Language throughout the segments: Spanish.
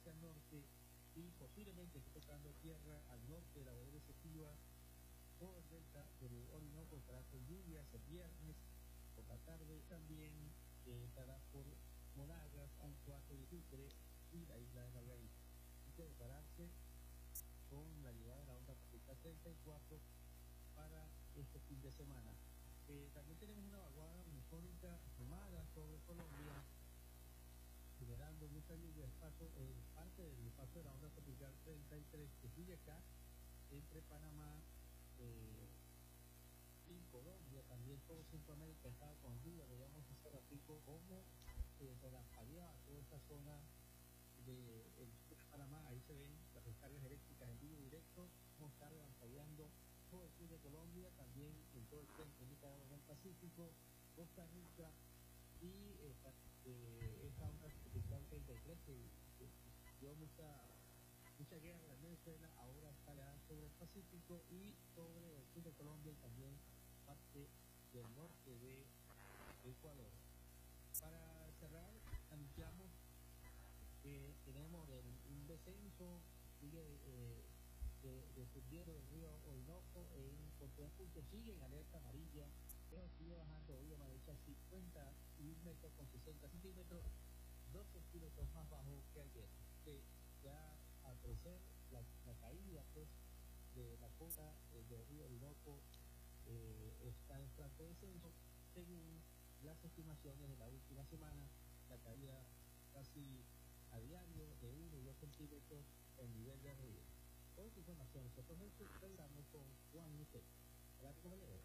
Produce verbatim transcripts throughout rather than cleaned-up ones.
hacia el norte y posiblemente esté tocando tierra al norte de la bahía de Sequía o el delta del Orinoco. Estará con lluvias el viernes por la tarde. También eh, estará por Monagas, Anzoátegui de Sucre y la isla de Margarita. Hay que prepararse con la llegada de la onda tropical treinta y cuatro para este fin de semana. Eh, también tenemos una vaguada monzónica formada sobre Colombia, generando mucha lluvia. El paso, eh, parte del paso de la onda tropical treinta y tres que sigue acá entre Panamá eh, y Colombia. También todo Centroamérica estaba con lluvia. Veíamos hace ratito cómo eh, relampagueaba toda esta zona del sur de Panamá. Ahí se ven las descargas eléctricas en vivo directo, cómo está relampagueando todo el sur de Colombia, también en todo el centro de Nicaragua, en el Pacífico, Costa Rica y eh, eh, esta onda tropical treinta y tres que, que, que dio mucha mucha guerra en Venezuela, ahora está ya sobre el Pacífico y sobre el sur de Colombia y también parte del norte de Ecuador. Para cerrar, anunciamos que tenemos el, un descenso, sigue eh, de, de subieron del río Orinoco en Portugal, sigue en alerta amarilla, pero sigue bajando hoy a derecha cincuenta y un metro con sesenta centímetros, dos centímetros más bajo que ayer. Que ya al crecer la, la caída pues de la costa eh, del río Orinoco eh, está en franco descenso, según las estimaciones de la última semana. La caída casi a diario de uno y dos centímetros en nivel de río. Con esta información nosotros regresamos con Juan Michel. Adelante con el video.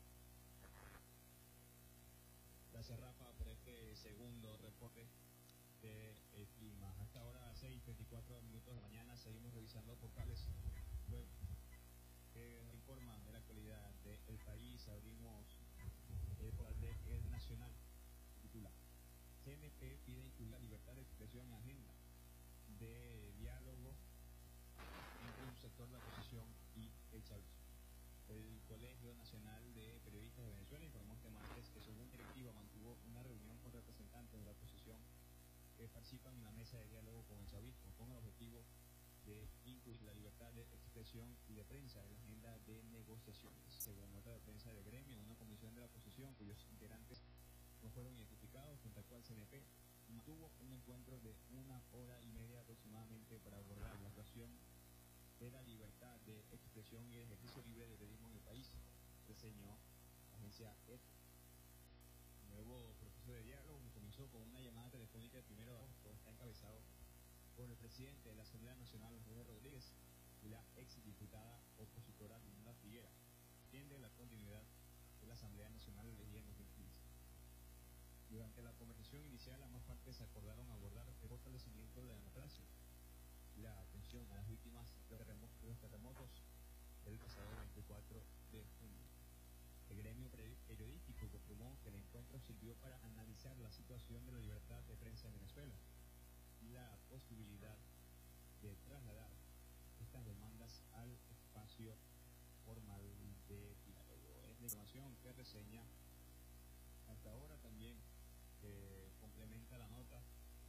Gracias, Rafa, por este segundo reporte del clima. Hasta ahora, seis veinticuatro minutos de la mañana, seguimos revisando portales web que nos informan de la actualidad del país. Abrimos el portal de El Nacional, titula: C N P pide incluir la libertad de expresión en agenda de diálogo entre un sector de la oposición y el chavismo. El Colegio Nacional de Periodistas de Venezuela informó este martes que, según directiva, mantuvo una reunión con representantes de la oposición que participan en la mesa de diálogo con el chavismo, con el objetivo de incluir la libertad de expresión y de prensa en la agenda de negociaciones. Según la nota de prensa del gremio, una comisión de la oposición cuyos integrantes no fueron identificados, junto al cual C N P mantuvo un encuentro de una hora y media aproximadamente para abordar la situación de la libertad de expresión y el ejercicio libre de periodismo en el país, reseñó la agencia E F E. El nuevo proceso de diálogo comenzó con una llamada telefónica el primero de agosto. Está encabezado por el presidente de la Asamblea Nacional, Jorge Rodríguez, y la exdiputada opositora Linda Figuera, quien de la continuidad de la Asamblea Nacional elegida en dos mil quince. Durante la conversación inicial, ambas partes acordaron abordar el fortalecimiento de la democracia, la atención a las víctimas de los terremotos del pasado veinticuatro de junio. El gremio periodístico confirmó que el encuentro sirvió para analizar la situación de la libertad de prensa en Venezuela y la posibilidad de trasladar estas demandas al espacio formal de diálogo. Es la información que reseña hasta ahora. También eh, complementa la nota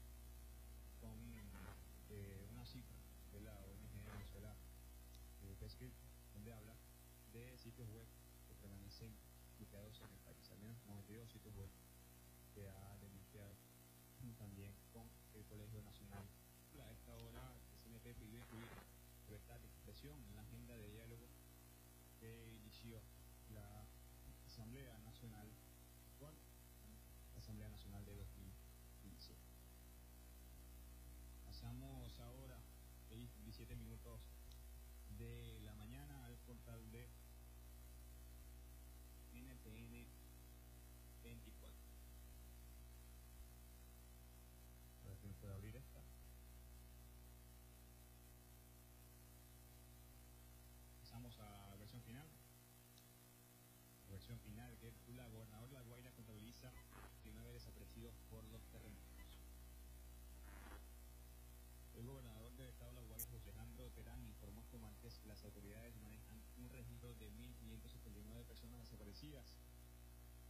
con eh, una cifra de la O N G de Venezuela, eh, Pesquet, donde habla de sitios web que permanecen bloqueados en el país, al menos noventa y dos sitios web que ha denunciado también con el Colegio Nacional. A esta hora, el C N P pidió incluir libertad de expresión en la agenda de diálogo que inició la Asamblea Nacional actual, la Asamblea Nacional de dos mil quince. Pasamos ahora, seis diecisiete minutos de la mañana, al portal de N T N veinticuatro. A ver si me puede abrir esta. Pasamos a la versión final. La versión final que titula: Gobernador de La Guaira contabiliza diecinueve desaparecidos por los terremotos. El gobernador del estado de La Guaira, José Alejandro Terán, informó este martes que las autoridades manejan un registro de mil quinientas setenta y nueve personas desaparecidas